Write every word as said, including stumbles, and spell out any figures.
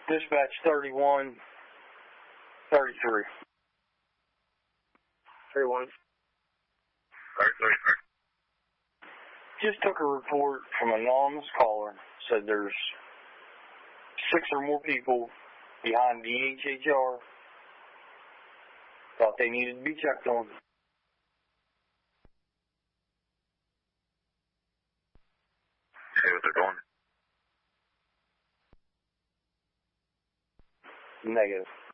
Dispatch thirty-one thirty-three. thirty-one. thirty-three. Just took a report from an anonymous caller. Said there's six or more people behind the H H R. Thought they needed to be checked on. See what they're doing? Negative.